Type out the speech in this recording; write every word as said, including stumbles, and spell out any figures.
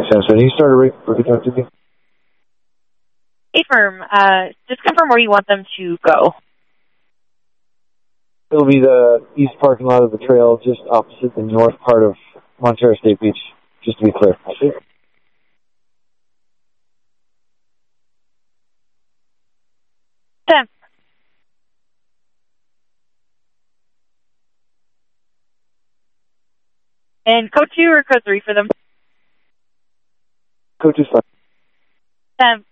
Sam, so you started right for to me? Hey, firm. Uh, just confirm where you want them to go. It'll be the east parking lot of the trail, just opposite the north part of Montero State Beach, just to be clear. Okay. Sam. And code two or code three for them? Code two, fine. Sam.